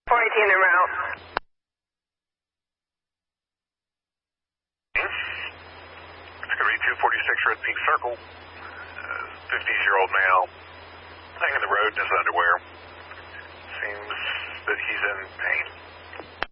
418 en route. It's going to be 246 Red Peak Circle. 50-year-old male, laying in the road in his underwear. Seems that he's in pain.